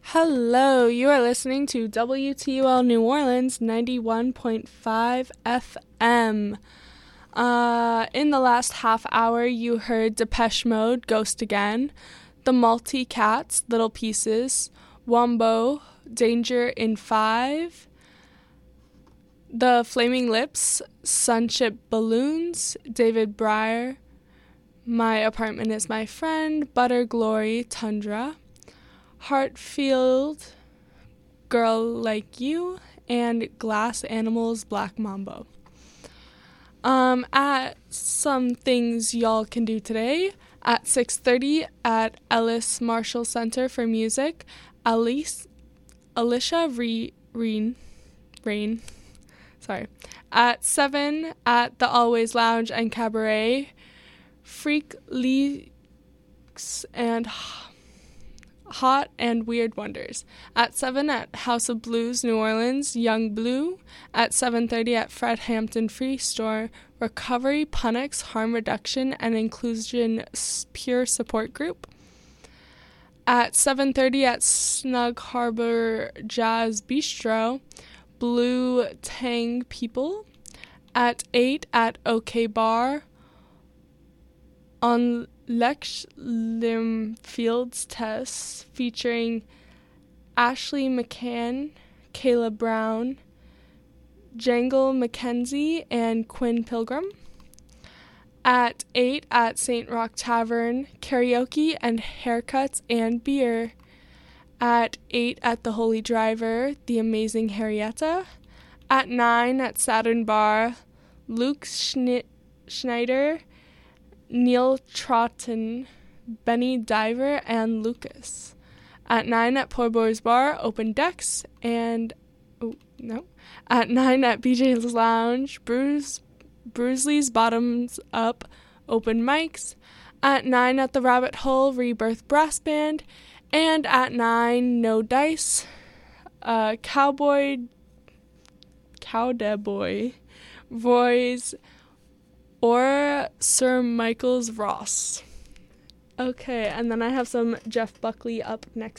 Hello, you are listening to WTUL New Orleans 91.5 FM. In the last half hour, you heard Depeche Mode, Ghost Again, The Multi-Cats, Little Pieces, Wombo, Danger in 5, The Flaming Lips, Sunship Balloons, David Breyer, My Apartment is My Friend, Butter Glory, Tundra, Heartfield, Girl Like You, and Glass Animals, Black Mambo. At some things y'all can do today, at 6:30 at Ellis Marshall Center for Music, Alicia Rain. At 7 at the Always Lounge and Cabaret, Freak Leaks and Hot and Weird Wonders. At 7 at House of Blues, New Orleans, Young Blue. At 7:30 at Fred Hampton Free Store, Recovery, Punnix, Harm Reduction, and Inclusion Peer Support Group. At 7:30 at Snug Harbor Jazz Bistro, Blue Tang People. At 8 at OK Bar, on Lex Lim Fields Tests, featuring Ashley McCann, Kayla Brown, Jangle McKenzie, and Quinn Pilgrim. At 8 at St. Rock Tavern, karaoke and haircuts and beer. At 8 at the Holy Driver, The Amazing Harrietta. At 9 at Saturn Bar, Luke Schneider, Neil Troughton, Benny Diver, and Lucas. At 9 at Poor Boys Bar, Open Decks, and At 9 at BJ's Lounge, Bruisley's Bottoms Up, Open Mics. At 9 at the Rabbit Hole, Rebirth Brass Band. And at 9, No Dice, Cowboy Voice, or Sir Michael's Ross. Okay, and then I have some Jeff Buckley up next.